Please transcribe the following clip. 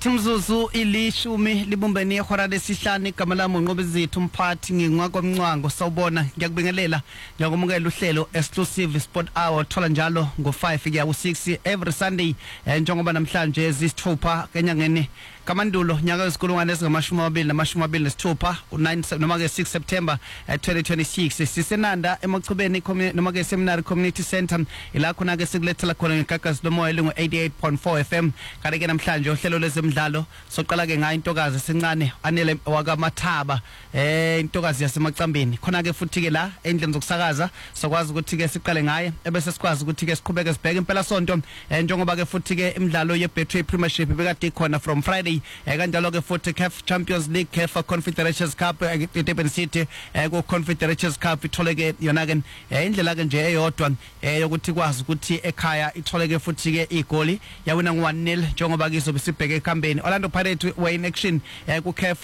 Timzuzu ilishumi libumbene ihora lesihlanu igama lami uNqobizithu umphathi ngingwakomncwango sawubona ngiyakubingelela ngiyakumukela uhlelo exclusive sport hour thola njalo ngo5 kuya ku6 every Sunday njengoba namhlanje ezisithupha kenyangeni kamandulo nyaka wezikulungwane ezingama-2026 ku9 noma ke 6 September 2026 sisenanda emachubeni noma ke seminary community center ila khona ke sikulethela khona ngegagasi lomoya lingu 88.4 FM kanti ke namhlanje uhlelo lezemidlalo soqala ke ngayo intokazi sencane anele wakamathaba intokazi yasemacambeni khona ke futhi ke la endleni zokusakaza sokwazi ukuthi ke siqale ngaye ebese sikwazi ukuthi ke siqhubeke sibheke impela sonto njengoba ke futhi ke imidlalo yeBetway Premiership bekade khona from Friday kanjalo ke futhi CAF Champions League CAF Confederations Cup eDurban City ku Confederations Cup itholeke yona ke indlela ke nje eyodwa yokuthi kwazi ukuthi ekhaya itholeke futhi ke igoli yawina ngo 1-0 njengoba ke izobe sibheke ekhambeni Orlando Pirates were in action ku CAF